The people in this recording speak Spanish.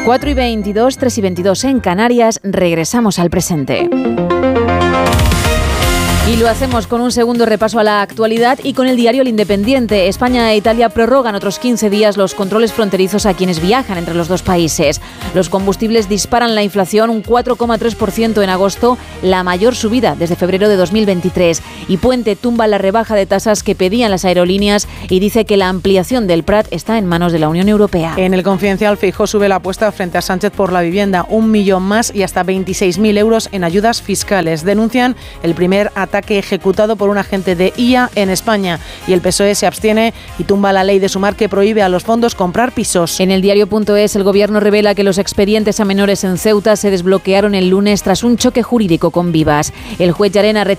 4:22, 3:22 en Canarias. Regresamos al presente. Y lo hacemos con un segundo repaso a la actualidad y con el diario El Independiente. España e Italia prorrogan otros 15 días los controles fronterizos a quienes viajan entre los dos países. Los combustibles disparan la inflación un 4,3% en agosto, la mayor subida desde febrero de 2023. Y Puente tumba la rebaja de tasas que pedían las aerolíneas y dice que la ampliación del Prat está en manos de la Unión Europea. En El Confidencial, Feijóo sube la apuesta frente a Sánchez por la vivienda, 1 millón más y hasta 26.000 euros en ayudas fiscales. Denuncian el primer ataque ejecutado por un agente de IA en España, y el PSOE se abstiene y tumba la ley de Sumar que prohíbe a los fondos comprar pisos. En el diario.es, el gobierno revela que los expedientes a menores en Ceuta se desbloquearon el lunes tras un choque jurídico con Vivas. El juez Llarena